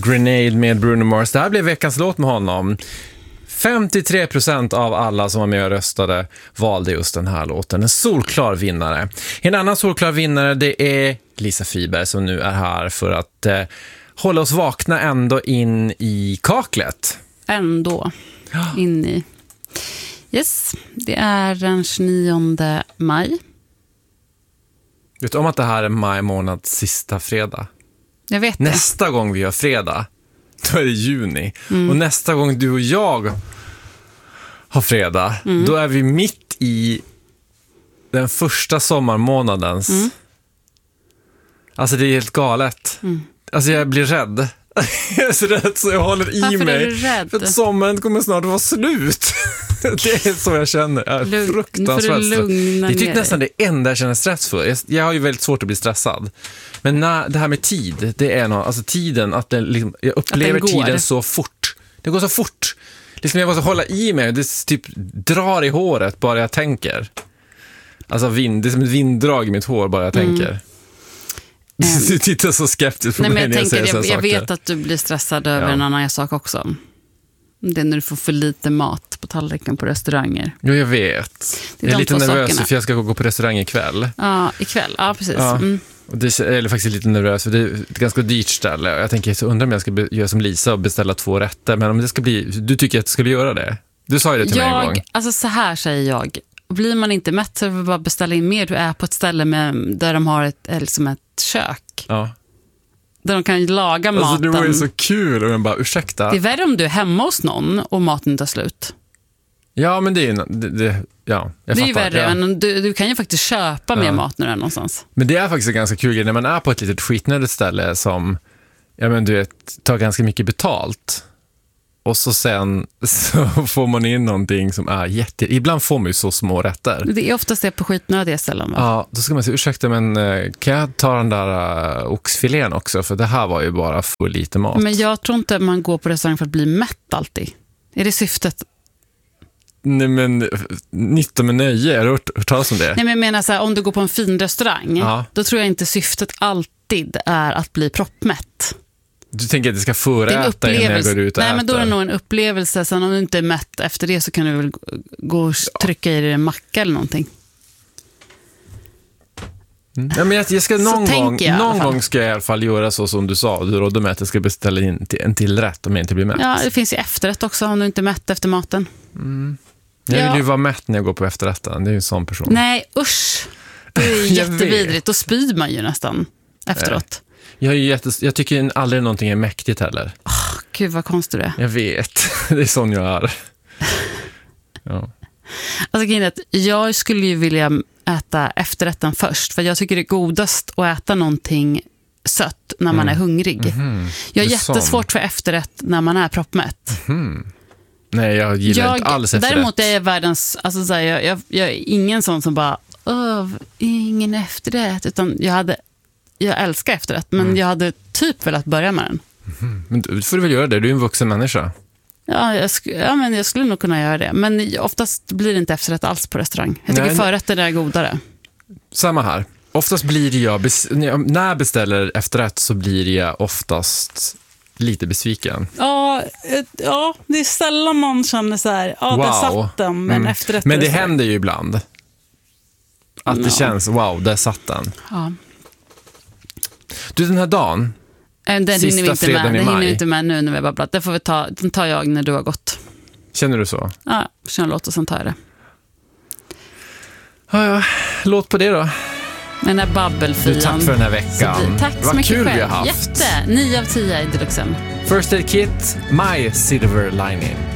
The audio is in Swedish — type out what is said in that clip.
Grenade med Bruno Mars. Det här blev veckans låt med honom. 53% av alla som var med och röstade valde just den här låten. En solklar vinnare. En annan solklar vinnare, det är Lisa Friberg som nu är här för att hålla oss vakna ändå in i kaklet. Ändå in i. Yes, det är den 29 maj. Vet du om att det här är maj månads sista fredag? Jag vet det. Nästa gång vi gör fredag, då är det juni. Och nästa gång du och jag har fredag, då är vi mitt i den första sommarmånadens. Alltså det är helt galet. Alltså jag blir rädd. Jag är så rädd så jag håller i Varför mig. är du rädd? För att sommaren kommer snart vara slut. Det är så jag känner. Jag är fruktansvärt stressad. Det är typ nästan det enda jag känner stress för. Jag har ju väldigt svårt att bli stressad. Men det här med tid, det är något, alltså tiden, att det liksom, jag upplever tiden så fort. Det går så fort. Liksom jag måste hålla i mig. Det typ drar i håret bara jag tänker. Alltså det är som ett vinddrag i mitt hår bara jag tänker. Du tittar så skeptiskt på mig när jag säger sådana saker. Jag vet att du blir stressad över en annan sak också. Det är när du får för lite mat på tallriken på restauranger. Jo, jag vet. Jag är lite nervös för jag ska gå på restaurang ikväll. Ja, ikväll. Ja, precis. Ja. Och det är faktiskt lite nervös för det är ett ganska dyrt ställe. Jag tänker så undrar om jag ska göra som Lisa och beställa 2 rätter. Men om det ska bli, du tycker att jag skulle göra det? Du sa ju det till mig en gång. Alltså så här säger jag. Blir man inte mätt så vill bara beställa in mer. Du är på ett ställe där de har ett kök. Ja. Där de kan laga maten. Alltså det var ju så kul och jag bara, ursäkta. Det är värre om du är hemma hos någon och maten tar slut. Ja, men det är jag det är fattar. Ju värre, men du kan ju faktiskt köpa mer mat när du är någonstans. Men det är faktiskt en ganska kul grej när man är på ett litet skitnödigt ställe som du vet, tar ganska mycket betalt. Och sen så får man in någonting som är ibland får man ju så små rätter. Det är oftast det på skitnödiga ställen, va? Ja, då ska man säga, ursäkta men kan jag ta den där oxfilén också? För det här var ju bara för lite mat. Men jag tror inte man går på restaurang för att bli mätt alltid. Är det syftet? Nej men, nytta med nöje, har du hört talas om det? Nej men jag menar så här, om du går på en fin restaurang, då tror jag inte syftet alltid är att bli proppmätt. Du tänker att det ska föräta innan jag går ut och Nej, äter? men då är det nog en upplevelse. Sen om du inte är mätt efter det så kan du väl gå och trycka i dig en macka eller någonting. Ja, men jag ska någon gång ska jag i alla fall göra så som du sa. Du rådde med att jag ska beställa in en till rätt om jag inte blir mätt. Ja, det finns ju efterrätt också om du inte är mätt efter maten. Jag vill ju vara mätt när jag går på efterrätten. Det är ju en sån person. Nej, usch. Det är jättevidrigt. Då spyr man ju nästan efteråt. Jag tycker aldrig någonting är mäktigt heller. Gud vad konstigt du är. Jag vet, det är sån jag är. Ja. Alltså jag skulle ju vilja äta efterrätten först. För jag tycker det är godast att äta någonting sött när man är hungrig. Jag har jättesvårt för efterrätt när man är proppmätt. Nej, jag gillar inte alls efterrätt. Däremot är jag världens... Alltså så här, jag är ingen sån som bara... ingen efterrätt. Utan jag älskar efterrätt, men jag hade typ velat börja med den. Men du får väl göra det, du är en vuxen människa. Ja, men jag skulle nog kunna göra det. Men oftast blir det inte efterrätt alls på restaurang. Jag tycker förrätter är godare. Samma här. Oftast blir när jag beställer efterrätt så blir jag oftast lite besviken. Ja, det är sällan man känner så här, där satt den, men efterrätt. Men det händer ju ibland. Att det känns, där satt den. Ja. Du, den här dagen, sista fredagen i maj. Det hinner vi inte med nu när vi har babblat. Den tar jag när du har gått. Känner du så? Ja, känner låt och sen tar jag det. Ja, låt på det då. Men den här babbelfian. Tack för den här veckan. Tack så mycket kul själv. Vi har haft. 9 av 10 i Deluxen. First Aid Kit, My Silver Lining.